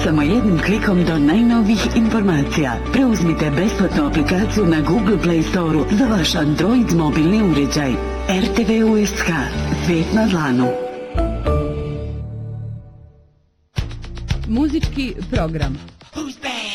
Samo jednim klikom do najnovijih informacija. Preuzmite besplatnu aplikaciju na Google Play Store za vaš Android mobilni uređaj. RTV USK. Svijet na dlanu. Muzički program. Who's bad?